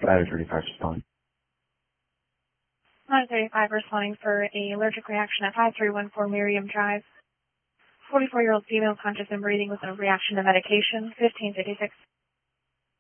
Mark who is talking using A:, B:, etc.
A: Ladder 35 responding.
B: Ladder 35 responding for a allergic reaction at 5314 Miriam Drive. 44-year-old female conscious and breathing with a reaction to medication, 1556.